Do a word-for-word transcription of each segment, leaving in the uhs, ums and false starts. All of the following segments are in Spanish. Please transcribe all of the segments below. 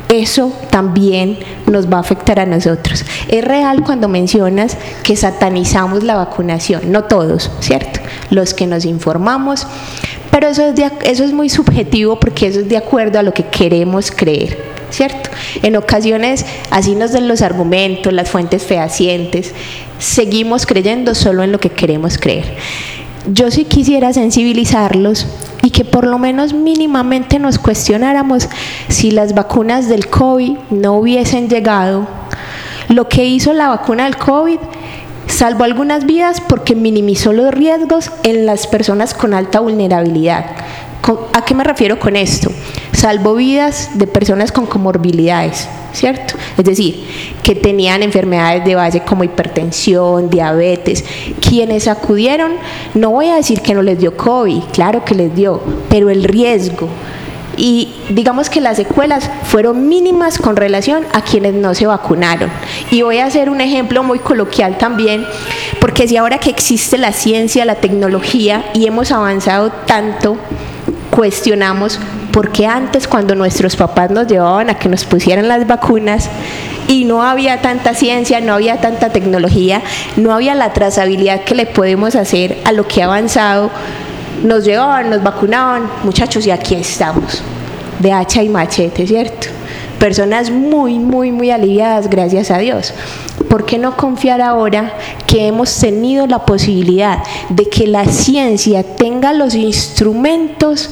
eso también nos va a afectar a nosotros. Es real cuando mencionas que satanizamos la vacunación, no todos, ¿cierto? Los que nos informamos, pero eso es, de, eso es muy subjetivo porque eso es de acuerdo a lo que queremos creer, ¿cierto? En ocasiones, así nos den los argumentos, las fuentes fehacientes, seguimos creyendo solo en lo que queremos creer. Yo sí quisiera sensibilizarlos y que por lo menos mínimamente nos cuestionáramos si las vacunas del COVID no hubiesen llegado. Lo que hizo la vacuna del COVID salvó algunas vidas porque minimizó los riesgos en las personas con alta vulnerabilidad. ¿A qué me refiero con esto? Salvó vidas de personas con comorbilidades, ¿cierto? Es decir, que tenían enfermedades de base como hipertensión, diabetes. Quienes acudieron, no voy a decir que no les dio COVID, claro que les dio, pero el riesgo y digamos que las secuelas fueron mínimas con relación a quienes no se vacunaron. Y voy a hacer un ejemplo muy coloquial también, porque si ahora que existe la ciencia, la tecnología y hemos avanzado tanto, cuestionamos por qué antes cuando nuestros papás nos llevaban a que nos pusieran las vacunas y no había tanta ciencia, no había tanta tecnología, no había la trazabilidad que le podemos hacer a lo que ha avanzado, nos llevaban, nos vacunaban, muchachos, y aquí estamos, de hacha y machete, ¿cierto? Personas muy, muy, muy aliviadas, gracias a Dios. ¿Por qué no confiar ahora que hemos tenido la posibilidad de que la ciencia tenga los instrumentos,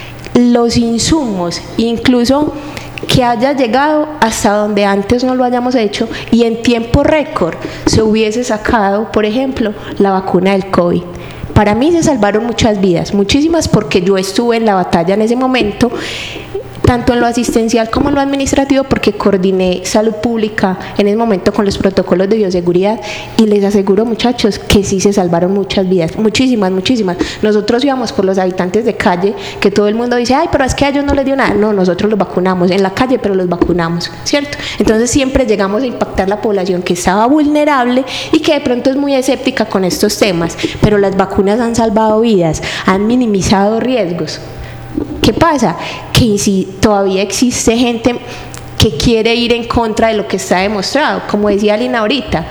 los insumos, incluso que haya llegado hasta donde antes no lo hayamos hecho y en tiempo récord se hubiese sacado, por ejemplo, la vacuna del COVID? Para mí se salvaron muchas vidas, muchísimas, porque yo estuve en la batalla en ese momento, tanto en lo asistencial como en lo administrativo, porque coordiné salud pública en ese momento con los protocolos de bioseguridad y les aseguro, muchachos, que sí se salvaron muchas vidas, muchísimas, muchísimas. Nosotros íbamos por los habitantes de calle, que todo el mundo dice, ay, pero es que a ellos no les dio nada. No, nosotros los vacunamos en la calle, pero los vacunamos, ¿cierto? Entonces siempre llegamos a impactar la población que estaba vulnerable y que de pronto es muy escéptica con estos temas, pero las vacunas han salvado vidas, han minimizado riesgos. ¿Qué pasa? Que si todavía existe gente que quiere ir en contra de lo que está demostrado, como decía Lina ahorita,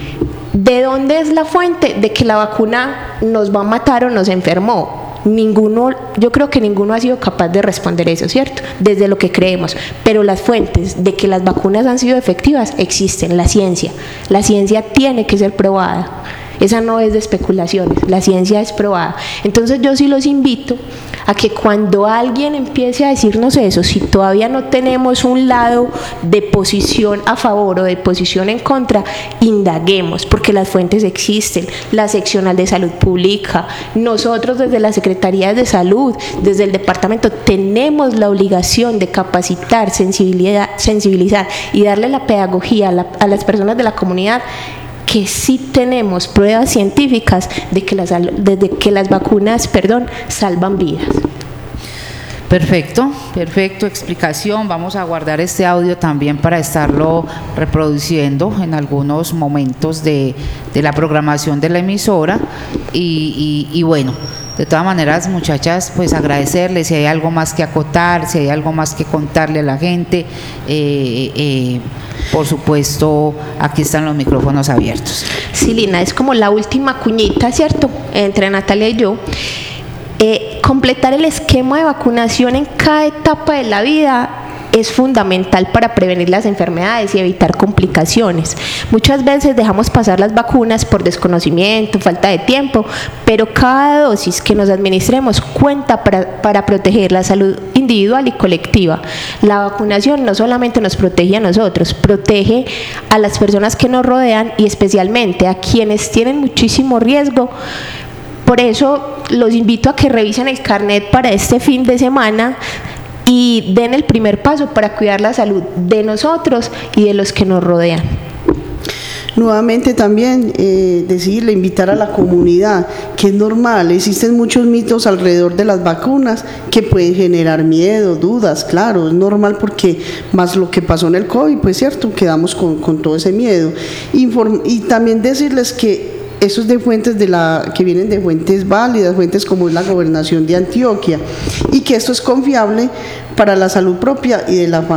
¿de dónde es la fuente de que la vacuna nos va a matar o nos enfermó? Ninguno, yo creo que ninguno ha sido capaz de responder eso, ¿cierto? Desde lo que creemos, pero las fuentes de que las vacunas han sido efectivas existen, la ciencia, la ciencia tiene que ser probada. Esa no es de especulaciones, la ciencia es probada. Entonces yo sí los invito a que cuando alguien empiece a decirnos eso, si todavía no tenemos un lado de posición a favor o de posición en contra, indaguemos, porque las fuentes existen, la seccional de salud pública, nosotros desde la Secretaría de Salud, desde el departamento, tenemos la obligación de capacitar, sensibilizar, sensibilizar y darle la pedagogía a, la, a las personas de la comunidad, que sí tenemos pruebas científicas de que las, de que las vacunas, perdón, salvan vidas. Perfecto, perfecto, explicación. Vamos a guardar este audio también para estarlo reproduciendo en algunos momentos de, de la programación de la emisora y, y, y bueno, de todas maneras, muchachas, pues agradecerles si hay algo más que acotar, si hay algo más que contarle a la gente. Eh, eh, por supuesto, aquí están los micrófonos abiertos. Sí, Lina, es como la última cuñita, ¿cierto?, entre Natalia y yo. Eh, completar el esquema de vacunación en cada etapa de la vida es fundamental para prevenir las enfermedades y evitar complicaciones. Muchas veces dejamos pasar las vacunas por desconocimiento, falta de tiempo, pero cada dosis que nos administremos cuenta para, para proteger la salud individual y colectiva. La vacunación no solamente nos protege a nosotros, protege a las personas que nos rodean y especialmente a quienes tienen muchísimo riesgo. Por eso los invito a que revisen el carnet para este fin de semana y den el primer paso para cuidar la salud de nosotros y de los que nos rodean. Nuevamente también eh, decirle, invitar a la comunidad, que es normal, existen muchos mitos alrededor de las vacunas que pueden generar miedo, dudas, claro, es normal porque más lo que pasó en el COVID, pues cierto, quedamos con, con todo ese miedo. Inform- y también decirles que eso es de fuentes de la, que vienen de fuentes válidas, fuentes como es la Gobernación de Antioquia, y que esto es confiable para la salud propia y de la familia.